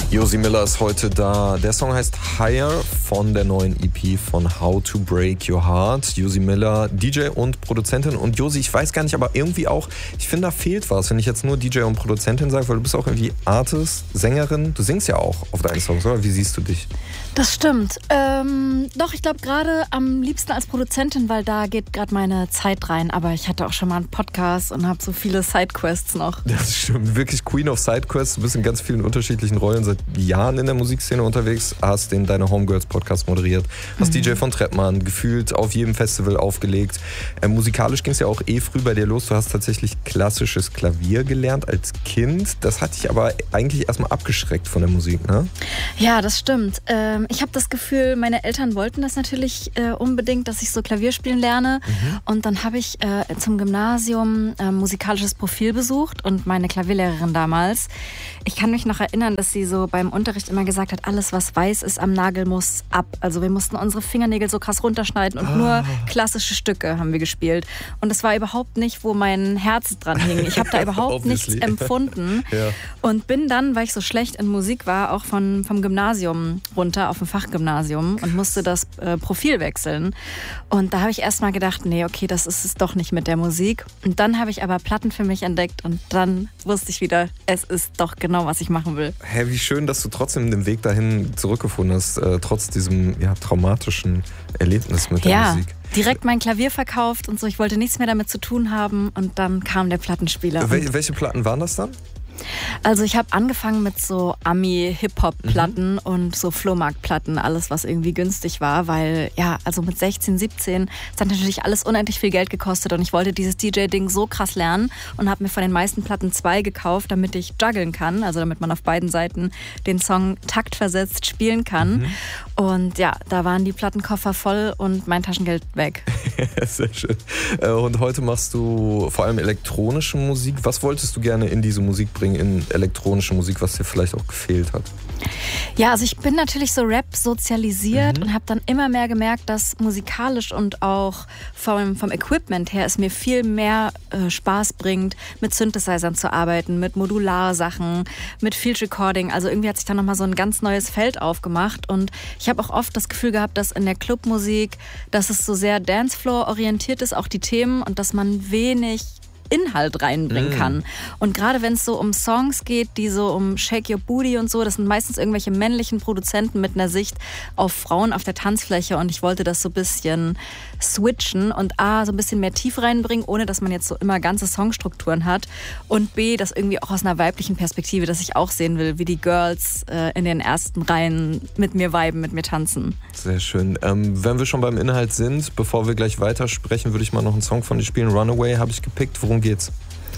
Josie Miller ist heute da. Der Song heißt Higher von der neuen EP von How to Break Your Heart. Josie Miller, DJ und Produzentin. Und Josie, ich weiß gar nicht, aber irgendwie auch, ich finde, da fehlt was, wenn ich jetzt nur DJ und Produzentin sage, weil du bist auch irgendwie Artist, Sängerin. Du singst ja auch auf deinen Songs, oder? Wie siehst du dich? Das stimmt. Doch, ich glaube gerade am liebsten als Produzentin, weil da geht gerade meine Zeit rein. Aber ich hatte auch schon mal einen Podcast und habe so viele Sidequests noch. Das stimmt. Wirklich Queen of Sidequests. Du bist in ganz vielen unterschiedlichen Rollen seit Jahren in der Musikszene unterwegs. Hast den Deine Homegirls Podcast moderiert. Hast DJ von Trettmann gefühlt auf jedem Festival aufgelegt. Musikalisch ging es ja auch früh bei dir los. Du hast tatsächlich klassisches Klavier gelernt als Kind. Das hat dich aber eigentlich erstmal abgeschreckt von der Musik, ne? Ja, das stimmt. Ich habe das Gefühl, meine Eltern wollten das natürlich unbedingt, dass ich so Klavier spielen lerne. Und dann habe ich zum Gymnasium musikalisches Profil besucht und meine Klavierlehrerin damals, ich kann mich noch erinnern, dass sie so beim Unterricht immer gesagt hat, alles was weiß ist am Nagel muss ab. Also wir mussten unsere Fingernägel so krass runterschneiden und nur klassische Stücke haben wir gespielt. Und das war überhaupt nicht, wo mein Herz dran hing. Ich habe da überhaupt nichts empfunden. Ja. Und bin dann, weil ich so schlecht in Musik war, auch vom Gymnasium runter auf dem Fachgymnasium und musste das Profil wechseln. Und da habe ich erst mal gedacht, nee, okay, das ist es doch nicht mit der Musik. Und dann habe ich aber Platten für mich entdeckt und dann wusste ich wieder, es ist doch genau, was ich machen will. Hä, wie schön, dass du trotzdem den Weg dahin zurückgefunden hast, trotz diesem traumatischen Erlebnis mit der Musik. Direkt mein Klavier verkauft und so. Ich wollte nichts mehr damit zu tun haben und dann kam der Plattenspieler. Welche Platten waren das dann? Also ich habe angefangen mit so Ami-Hip-Hop-Platten und so Flohmarkt-Platten, alles was irgendwie günstig war, weil also mit 16, 17, es hat natürlich alles unendlich viel Geld gekostet und ich wollte dieses DJ-Ding so krass lernen und habe mir von den meisten Platten 2 gekauft, damit ich juggeln kann, also damit man auf beiden Seiten den Song taktversetzt spielen kann. Und da waren die Plattenkoffer voll und mein Taschengeld weg. Sehr schön. Und heute machst du vor allem elektronische Musik. Was wolltest du gerne in diese Musik bringen, in elektronische Musik, was dir vielleicht auch gefehlt hat? Ja, also ich bin natürlich so Rap sozialisiert und habe dann immer mehr gemerkt, dass musikalisch und auch vom Equipment her es mir viel mehr Spaß bringt, mit Synthesizern zu arbeiten, mit Modularsachen, mit Field Recording. Also irgendwie hat sich da nochmal so ein ganz neues Feld aufgemacht und ich habe auch oft das Gefühl gehabt, dass in der Clubmusik, dass es so sehr Dancefloor orientiert ist, auch die Themen, und dass man wenig Inhalt reinbringen kann. Und gerade wenn es so um Songs geht, die so um Shake Your Booty und so, das sind meistens irgendwelche männlichen Produzenten mit einer Sicht auf Frauen auf der Tanzfläche und ich wollte das so ein bisschen switchen und A, so ein bisschen mehr Tiefe reinbringen, ohne dass man jetzt so immer ganze Songstrukturen hat und B, das irgendwie auch aus einer weiblichen Perspektive, dass ich auch sehen will, wie die Girls in den ersten Reihen mit mir viben, mit mir tanzen. Sehr schön. Wenn wir schon beim Inhalt sind, bevor wir gleich weitersprechen, würde ich mal noch einen Song von dir spielen. Runaway habe ich gepickt. Worum geht's?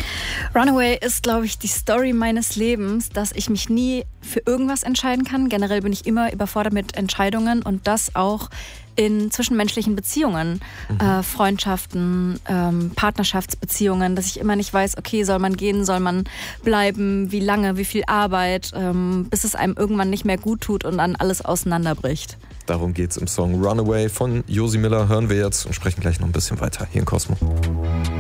Runaway ist, glaube ich, die Story meines Lebens, dass ich mich nie für irgendwas entscheiden kann. Generell bin ich immer überfordert mit Entscheidungen und das auch in zwischenmenschlichen Beziehungen, Freundschaften, Partnerschaftsbeziehungen, dass ich immer nicht weiß, okay, soll man gehen, soll man bleiben, wie lange, wie viel Arbeit, bis es einem irgendwann nicht mehr gut tut und dann alles auseinanderbricht. Darum geht's im Song Runaway von Josie Miller. Hören wir jetzt und sprechen gleich noch ein bisschen weiter hier in Cosmo.